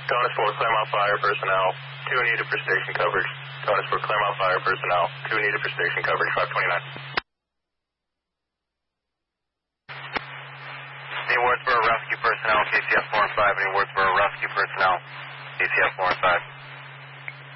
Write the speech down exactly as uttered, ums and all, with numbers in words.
Tonnesville, Claremont Fire personnel, two needed for station coverage. Tonnesville, Claremont Fire personnel, two needed for station coverage, five twenty-nine. Any words for rescue personnel, K C F four and five? Any words for rescue personnel, K C F four and five?